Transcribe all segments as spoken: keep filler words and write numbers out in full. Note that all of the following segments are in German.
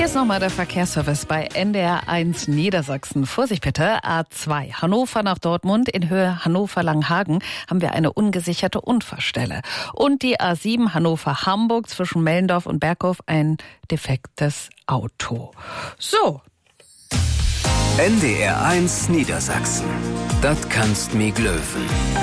ist nochmal der Verkehrsservice bei N D R eins Niedersachsen. Vorsicht bitte, A zwei, Hannover nach Dortmund in Höhe Hannover-Langhagen haben wir eine ungesicherte Unfallstelle. Und die A sieben Hannover-Hamburg zwischen Mellendorf und Berghof ein defektes Auto. So. N D R eins Niedersachsen. Das kannst mi glöwen.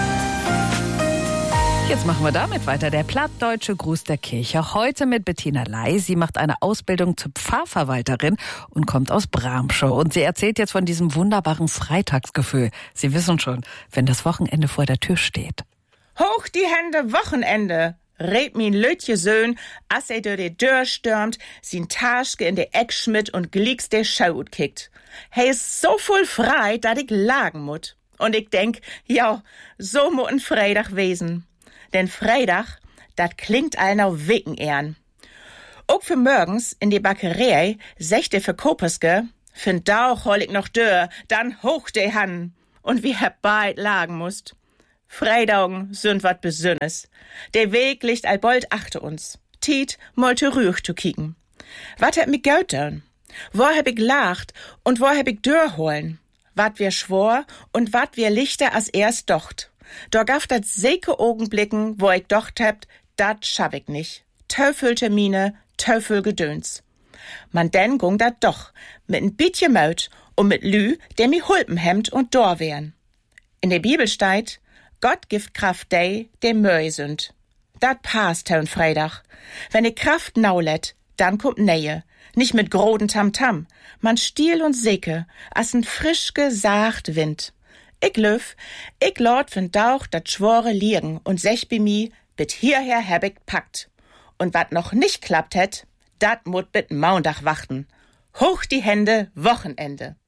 Jetzt machen wir damit weiter. Der plattdeutsche Gruß der Kirche. Heute mit Bettina Ley. Sie macht eine Ausbildung zur Pfarrverwalterin und kommt aus Bramsche. Und sie erzählt jetzt von diesem wunderbaren Freitagsgefühl. Sie wissen schon, wenn das Wochenende vor der Tür steht. Hoch die Hände, Wochenende! Red min Lütje Söhn, as er durch die Tür stürmt, sin Taschke in de Eck schmidt und glicks de Schau kickt. He is so voll frei, dat ich lagen mut. Und ich denk, ja, so muss ein Freitag wesen. Denn Freitag, dat klingt allnau wegen ehren. Auch für morgens in die Bäckerei, sechte für Kopeske, find dauch hol ich noch dör, dann hoch de Han. Und wie er beid lagen musst. Freidagen sind wat Besünnes. Der Weg liegt albold achter uns. Tiet molte rüch zu kicken. Wat hat mi göttern? Wo hab ich lacht und wo hab ich dör holen? Wat wir schwor und wat wir lichter als erst docht. Da gaf dat seke Augenblicken, wo ich docht habt, dat schaff ich nicht. Töffeltermine, Töffelgedöns. Man denn gung dat doch, mit n Bietje Möt und mit Lü, der mi hulpen hemmt und dor wären. In der Bibel steht, Gott gibt Kraft dei, der Möi sind. Dat passt, Herrn Freitag. Wenn die Kraft naulet, dann kommt Nähe. Nicht mit groden Tamtam. Man stiel und sicke, as n frisch gesacht Wind. Ich löf, ich lord find dauch dat Schwore liegen und sech bi mi, bit hierher hab ich packt. Und wat noch nicht klappt het, dat mut bit Maundach wachten. Hoch die Hände, Wochenende.